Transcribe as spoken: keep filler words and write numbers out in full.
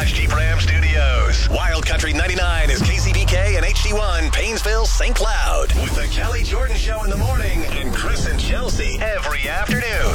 Dodge Jeep Ram Studios. Wild Country ninety-nine is K C B K and H D one, Paynesville, Saint Cloud. With the Kelly Jordan Show in the morning and Chris and Chelsea every afternoon.